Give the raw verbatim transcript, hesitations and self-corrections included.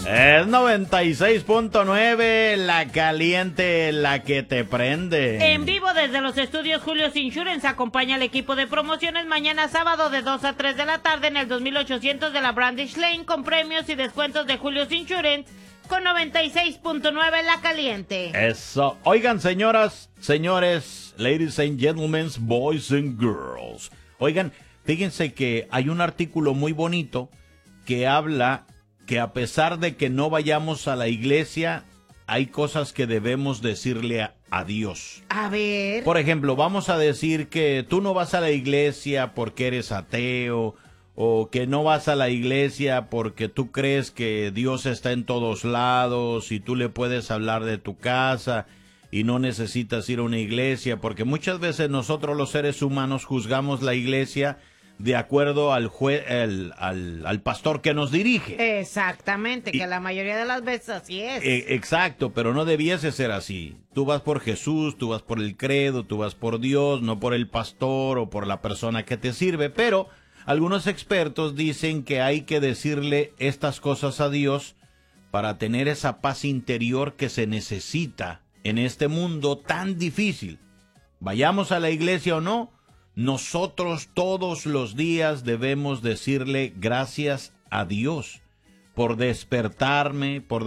Es noventa y seis punto nueve, la caliente, la que te prende. En vivo desde los estudios Julio's Insurance acompaña al equipo de promociones mañana sábado de dos a tres de la tarde en el dos mil ochocientos de la Brandish Lane con premios y descuentos de Julio's Insurance con noventa y seis punto nueve la caliente. Eso. Oigan, señoras, señores, ladies and gentlemen, boys and girls. Oigan, fíjense que hay un artículo muy bonito que habla que a pesar de que no vayamos a la iglesia, hay cosas que debemos decirle a, a Dios. A ver. Por ejemplo, vamos a decir que tú no vas a la iglesia porque eres ateo, o que no vas a la iglesia porque tú crees que Dios está en todos lados y tú le puedes hablar de tu casa y no necesitas ir a una iglesia, porque muchas veces nosotros los seres humanos juzgamos la iglesia de acuerdo al, jue el, al, al pastor que nos dirige. Exactamente, y, que la mayoría de las veces así es. Eh, exacto, pero no debiese ser así. Tú vas por Jesús, tú vas por el credo, tú vas por Dios, no por el pastor o por la persona que te sirve. Pero algunos expertos dicen que hay que decirle estas cosas a Dios para tener esa paz interior que se necesita en este mundo tan difícil. Vayamos a la iglesia o no, nosotros todos los días debemos decirle gracias a Dios por despertarme, por